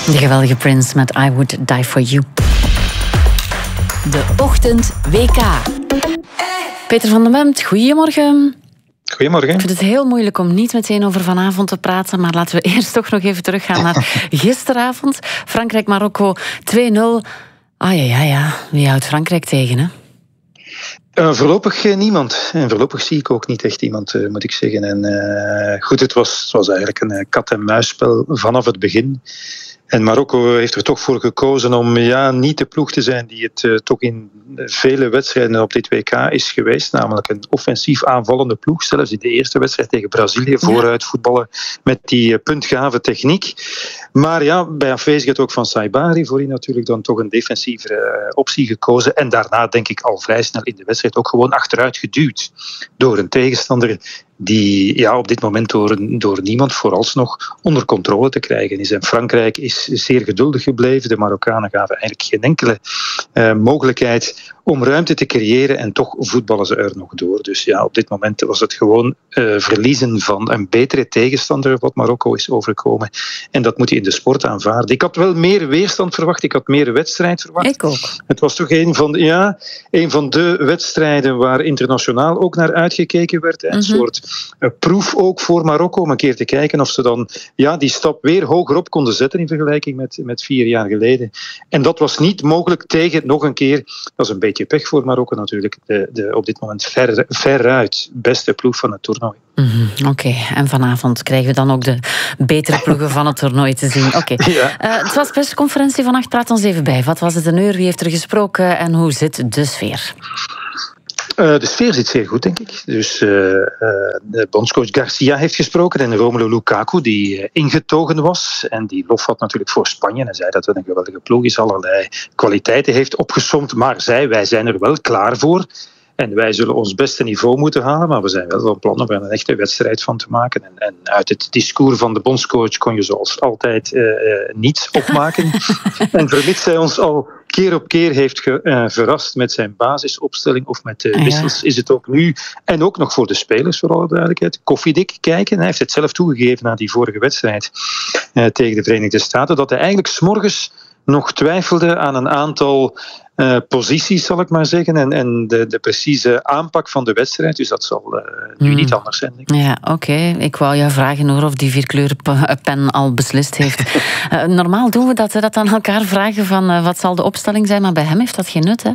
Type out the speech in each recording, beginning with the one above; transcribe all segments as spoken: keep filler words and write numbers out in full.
De geweldige Prince met I Would Die For You. De Ochtend W K. Peter van den Bemt, goedemorgen. Goedemorgen. Ik vind het heel moeilijk om niet meteen over vanavond te praten, maar laten we eerst toch nog even teruggaan naar gisteravond. Frankrijk-Marokko twee nul. Ah ja, ja, ja. Wie houdt Frankrijk tegen, hè? Uh, voorlopig uh, niemand. En voorlopig zie ik ook niet echt iemand, uh, moet ik zeggen. En uh, goed, het was, het was eigenlijk een uh, kat-en-muisspel vanaf het begin. En Marokko heeft er toch voor gekozen om ja, niet de ploeg te zijn die het uh, toch in vele wedstrijden op dit W K is geweest. Namelijk een offensief aanvallende ploeg. Zelfs in de eerste wedstrijd tegen Brazilië vooruit voetballen met die uh, puntgave techniek. Maar ja, bij afwezigheid ook van Saibari voor hij natuurlijk dan toch een defensieve uh, optie gekozen. En daarna denk ik al vrij snel in de wedstrijd ook gewoon achteruit geduwd door een tegenstander die ja, op dit moment door, door niemand vooralsnog onder controle te krijgen is. En Frankrijk is zeer geduldig gebleven. De Marokkanen gaven eigenlijk geen enkele uh, mogelijkheid om ruimte te creëren en toch voetballen ze er nog door. Dus ja, op dit moment was het gewoon uh, verliezen van een betere tegenstander wat Marokko is overkomen. En dat moet je in de sport aanvaarden. Ik had wel meer weerstand verwacht, ik had meer wedstrijd verwacht. Ik ook. Het was toch een van de, ja, een van de wedstrijden waar internationaal ook naar uitgekeken werd. Een mm-hmm. soort uh, proef ook voor Marokko, om een keer te kijken of ze dan ja, die stap weer hoger op konden zetten in vergelijking met, met vier jaar geleden. En dat was niet mogelijk tegen, nog een keer, dat is een beetje pech voor Marokko natuurlijk, de, de op dit moment ver, veruit beste ploeg van het toernooi. Mm-hmm, Oké, okay. En vanavond krijgen we dan ook de betere ploegen van het toernooi te zien. Oké. Okay. Ja. Uh, het was persconferentie vannacht, praat ons even bij. Wat was het een uur, wie heeft er gesproken en hoe zit de sfeer? Uh, de sfeer zit zeer goed, denk ik. Dus uh, uh, de bondscoach Garcia heeft gesproken en Romelu Lukaku, die uh, ingetogen was en die lof had natuurlijk voor Spanje en zei dat het een geweldige ploeg is, allerlei kwaliteiten heeft opgesomd, maar zei, wij zijn er wel klaar voor. En wij zullen ons beste niveau moeten halen, maar we zijn wel van plan om er een echte wedstrijd van te maken. En, en uit het discours van de bondscoach kon je zoals altijd uh, uh, niets opmaken. En vermits hij ons al keer op keer heeft ge, uh, verrast met zijn basisopstelling of met uh, wissels, ja. is het ook nu, en ook nog voor de spelers voor alle duidelijkheid, koffiedik kijken. Hij heeft het zelf toegegeven na die vorige wedstrijd uh, tegen de Verenigde Staten, dat hij eigenlijk 's morgens nog twijfelde aan een aantal uh, posities, zal ik maar zeggen, en, en de, de precieze aanpak van de wedstrijd. Dus dat zal uh, nu mm. niet anders zijn, denk ik. Ja, oké. Okay. Ik wou jou vragen hoor, of die vierkleurenpen al beslist heeft. uh, normaal doen we dat, hè, dat aan elkaar vragen van uh, wat zal de opstelling zijn, maar bij hem heeft dat geen nut, hè?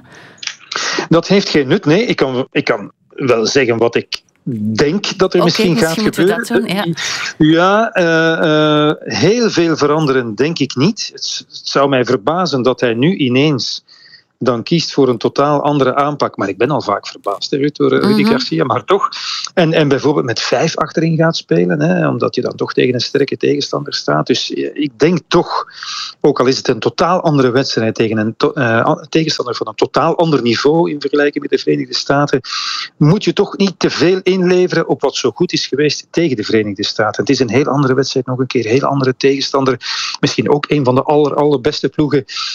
Dat heeft geen nut, nee. Ik kan, ik kan wel zeggen wat ik denk dat er okay, misschien gaat misschien gebeuren. Doen, ja, ja uh, uh, heel veel veranderen denk ik niet. Het, het zou mij verbazen dat hij nu ineens dan kiest voor een totaal andere aanpak. Maar ik ben al vaak verbaasd, hè, door uh, Rudy mm-hmm. Garcia, maar toch. En, en bijvoorbeeld met vijf achterin gaat spelen, hè, omdat je dan toch tegen een sterke tegenstander staat. Dus uh, ik denk toch, ook al is het een totaal andere wedstrijd tegen een to- uh, tegenstander van een totaal ander niveau in vergelijking met de Verenigde Staten, moet je toch niet te veel inleveren op wat zo goed is geweest tegen de Verenigde Staten. Het is een heel andere wedstrijd, nog een keer, een heel andere tegenstander. Misschien ook een van de aller, allerbeste ploegen